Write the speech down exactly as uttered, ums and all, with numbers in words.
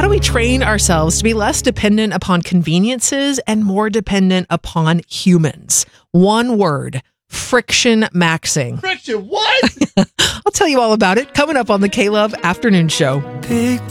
do we train ourselves to be less dependent upon conveniences and more dependent upon humans? One word: friction maxing. Friction, what? I'll tell you all about it coming up on the K-Love Afternoon Show. Big